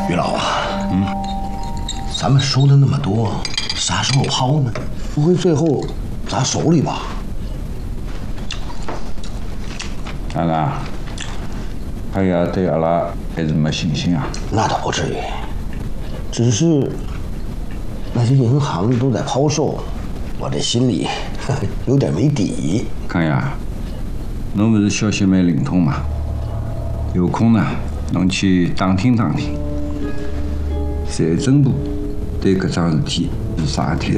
于老啊，咱们收的那么多，啥时候抛呢？不会最后砸手里吧？ 当然，他也对阿拉还是没信心啊。 那倒不至于，只是那些银行都在抛售，我这心里有点没底。 康呀，侬不是消息蛮灵通嘛？有空呢，侬去打听打听，财政部对搿桩事体是啥态度？